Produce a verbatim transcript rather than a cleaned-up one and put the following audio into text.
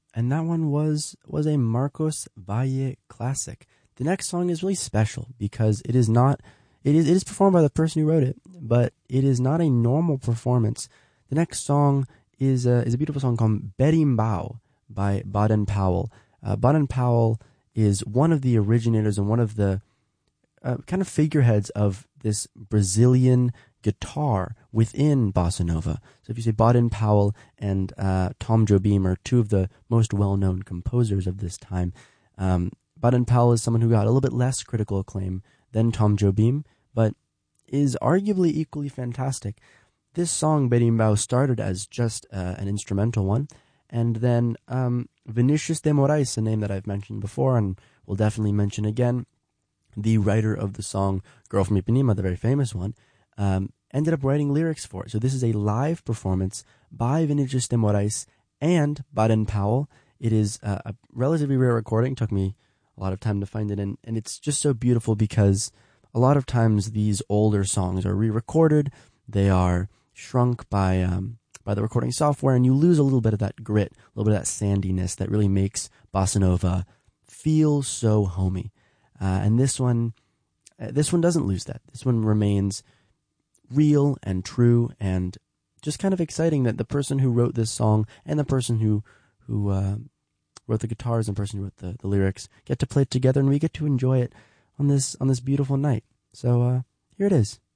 and that one was was a Marcos Valle classic. The next song is really special because it is not it is it is performed by the person who wrote it, but it is not a normal performance. The next song is a, is a beautiful song called Berimbau by Baden Powell. Uh, Baden Powell is one of the originators and one of the uh, kind of figureheads of this Brazilian guitar within bossa nova. So if you say Baden Powell and uh, Tom Jobim are two of the most well-known composers of this time. Um, Baden Powell is someone who got a little bit less critical acclaim than Tom Jobim, but is arguably equally fantastic. This song, Berimbau, started as just uh, an instrumental one, and then um, Vinicius de Moraes, a name that I've mentioned before and will definitely mention again, the writer of the song Girl from Ipanema, the very famous one, um, ended up writing lyrics for it. So this is a live performance by Vinicius de Moraes and Baden Powell. It is uh, a relatively rare recording. It took me a lot of time to find it, and, and it's just so beautiful because a lot of times these older songs are re-recorded. They are shrunk by um, by the recording software, and you lose a little bit of that grit, a little bit of that sandiness that really makes bossa nova feel so homey. Uh, and this one, uh, this one doesn't lose that. This one remains real and true, and just kind of exciting that the person who wrote this song and the person who who uh, wrote the guitars and the person who wrote the, the lyrics get to play it together, and we get to enjoy it on this on this beautiful night. So uh, here it is.